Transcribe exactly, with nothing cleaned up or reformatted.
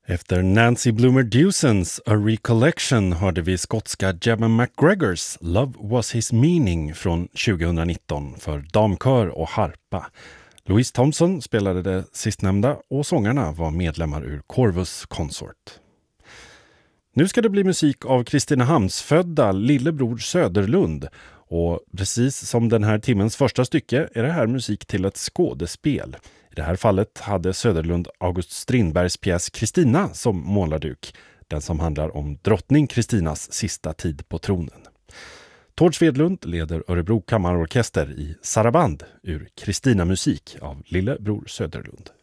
Efter Nancy Bloomer Dewsons A Recollection hörde vi skotska Gemma McGregors Love Was His Meaning från tjugonitton för damkör och harpa. Louise Thompson spelade det sistnämnda och sångarna var medlemmar ur Corvus Consort. Nu ska det bli musik av Kristinehamnsfödda lillebror Söderlund, och precis som den här timmens första stycke är det här musik till ett skådespel. I det här fallet hade Söderlund August Strindbergs pjäs Kristina som målarduk, den som handlar om drottning Kristinas sista tid på tronen. Tord Svedlund leder Örebro kammarorkester i Saraband ur Kristina musik av lillebror Söderlund.